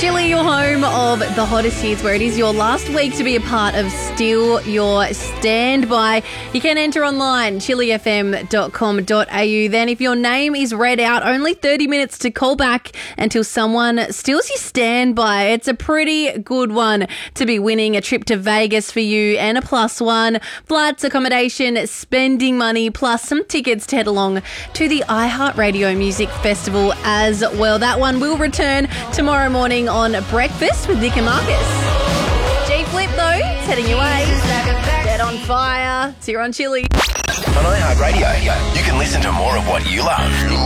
Chilli, your home of the hottest hits, where it is your last week to be a part of Steal Your Standby. You can enter online, chillifm.com.au. Then if your name is read out, only 30 minutes to call back until someone steals your standby. It's a pretty good one to be winning a trip to Vegas for you and a +1. Flights, accommodation, spending money, plus some tickets to head along to the iHeartRadio Music Festival as well. That one will return tomorrow morning on Breakfast with Nick and Marcus. G-Flip, though, it's heading your way. Dead on Fire. It's here on Chilli. On iHeartRadio, you can listen to more of what you love